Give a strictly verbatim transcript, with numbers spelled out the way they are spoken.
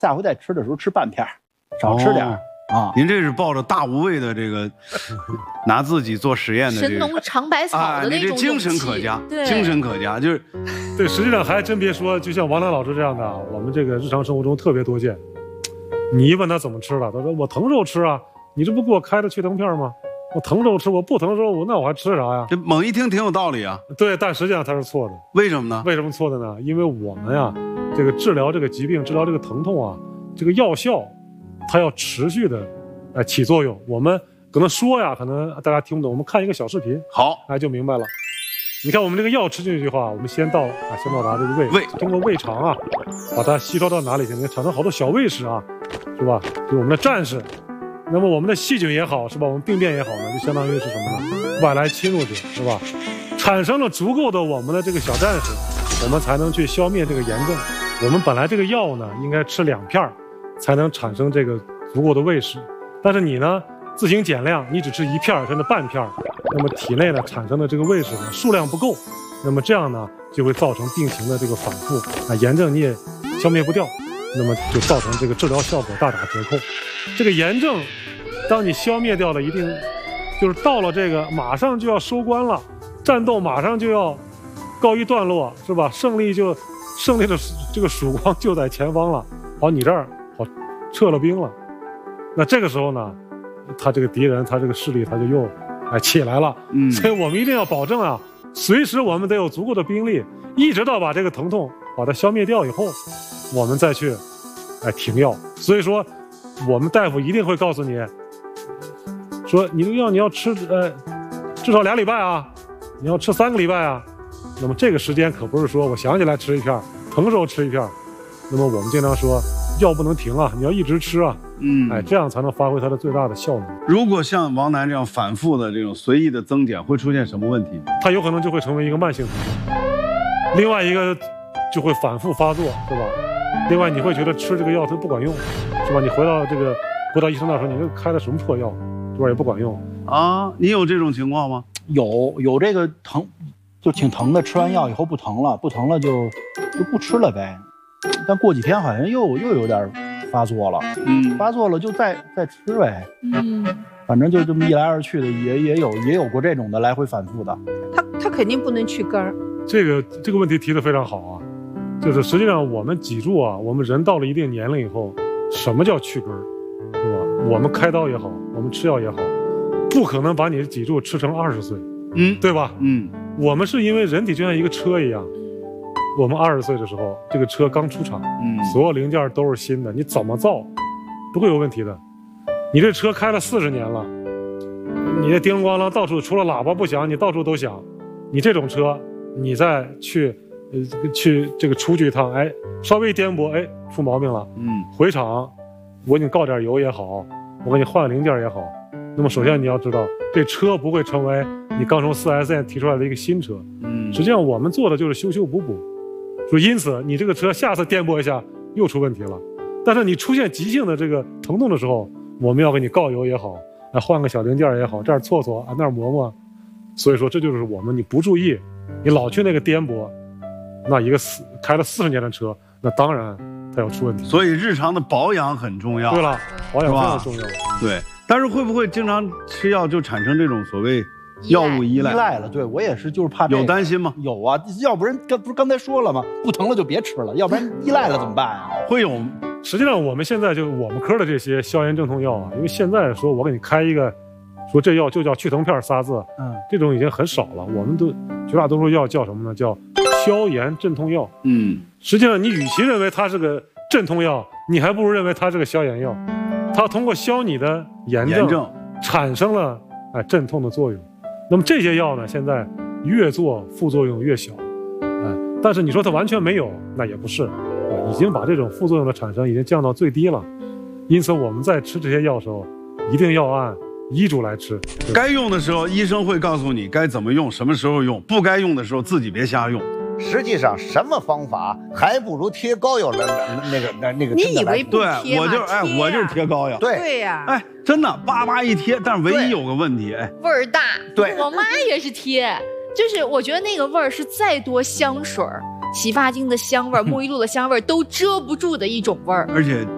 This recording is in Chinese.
下回再吃的时候吃半片，少吃点。哦啊，您这是抱着大无畏的这个，拿自己做实验的这个神农尝百草的那种、 啊、你这精神可嘉，精神可嘉，就是， 对，实际上还真别说，就像王楠老师这样的，我们这个日常生活中特别多见。你一问他怎么吃的，他说我疼时候吃啊，你这不给我开的去疼片吗？我疼时候吃，我不疼时候我那我还吃啥呀？ 这猛一听挺有道理啊。 对，但实际上他是错的。 为什么呢？ 为什么错的呢？因为我们呀，这个治疗这个疾病，治疗这个疼痛啊，这个药效，它要持续的。哎，起作用。我们可能说呀，可能大家听不懂。我们看一个小视频， 好， 哎，就明白了。你看，我们这个药吃进去的话，我们先到啊，先到达这个胃， 胃通过胃肠啊，把它吸收到哪里去？产生好多小胃屎啊，是吧？就是我们的战士。那么我们的细菌也好，是吧？我们病变也好呢，就相当于是什么呢？外来侵入者，是吧？产生了足够的我们的这个小战士，我们才能去消灭这个炎症。我们本来这个药呢，应该吃两片才能产生这个足够的胃屎。但是你呢，自行减量，你只吃一片甚至半片，那么体内呢产生的这个胃屎呢数量不够，那么这样呢就会造成病情的这个反复啊，炎症你也消灭不掉，那么就造成这个治疗效果大打折扣。这个炎症，当你消灭掉了，一定就是到了这个马上就要收官了，战斗马上就要告一段落，是吧？胜利就胜利的这个曙光就在前方了。好，你这儿好撤了兵了。那这个时候呢，他这个敌人，他这个势力，他就又哎起来了。嗯，所以我们一定要保证啊，随时我们得有足够的兵力，一直到把这个疼痛把它消灭掉以后，我们再去哎停药。所以说，我们大夫一定会告诉你，说你这个药你要吃呃至少俩礼拜啊，你要吃三个礼拜啊。那么这个时间可不是说我想起来吃一片，疼时候吃一片。那么我们经常说，药不能停啊，你要一直吃啊。嗯，哎，这样才能发挥它的最大的效能。 如果像王楠这样反复的这种随意的增减，会出现什么问题？ 它有可能就会成为一个慢性疼痛，另外一个就会反复发作，是吧？另外你会觉得吃这个药它不管用，是吧？你回到这个回到医生那说，你这开的什么破药，是吧？也不管用啊。你有这种情况吗？ 有，有这个疼，就挺疼的，吃完药以后不疼了，不疼了就就不吃了呗。但过几天好像又又有点发作了，嗯，发作了就再再吃呗，嗯，反正就这么一来二去的，也也有也有过这种的来回反复的。 他他肯定不能去根儿。 这个这个问题提得非常好啊，就是实际上我们脊柱啊，我们人到了一定年龄以后，什么叫去根儿，是吧？我们开刀也好，我们吃药也好，不可能把你的脊柱吃成二十岁，嗯，对吧？嗯，我们是因为人体就像一个车一样。我们二十岁的时候，这个车刚出厂，嗯，所有零件都是新的，你怎么造不会有问题的。你这车开了四十年了，你这叮咣啷到处除了喇叭不响，你到处都响。你这种车，你再去，呃，去这个出去一趟，哎，稍微颠簸，哎，出毛病了，嗯，回厂，我给你告点油也好，我给你换个零件也好。那么首先你要知道，这车不会成为你刚从 四 S 店提出来的一个新车，嗯，实际上我们做的就是修修补补。说因此你这个车下次颠簸一下又出问题了，但是你出现急性的这个疼痛的时候，我们要给你告油也好，啊换个小零件也好，这儿搓搓啊那儿磨磨。所以说这就是我们你不注意，你老去那个颠簸，那一个四开了四十年的车，那当然它要出问题。 所以日常的保养很重要。 对了，保养非常重要。 对，但是会不会经常吃药就产生这种所谓药物依赖？ 依赖了，对我也是，就是怕这个。 有担心吗？ 有啊，要不然刚不是刚才说了吗？不疼了就别吃了，要不然依赖了怎么办啊？ 会有。实际上我们现在就我们科的这些消炎镇痛药啊，因为现在说我给你开一个，说这药就叫去疼片仨字，嗯，这种已经很少了。我们都绝大多数药叫什么呢？叫消炎镇痛药。嗯，实际上你与其认为它是个镇痛药，你还不如认为它是个消炎药。它通过消你的炎症，炎症产生了哎镇痛的作用。那么这些药呢，现在越做副作用越小，哎，但是你说它完全没有，那也不是，已经把这种副作用的产生已经降到最低了。因此我们在吃这些药的时候，一定要按医嘱来吃。 该用的时候，医生会告诉你该怎么用，什么时候用；不该用的时候，自己别瞎用。 实际上，什么方法还不如贴膏药那那个那那个。 你以为不贴吗？对，我就哎，我就是贴膏药。 对对呀， 哎，真的叭叭一贴，但是唯一有个问题，哎， 味儿大。 对， 我妈也是贴，就是我觉得那个味儿是再多香水、洗发精的香味、沐浴露的香味都遮不住的一种味儿。 而且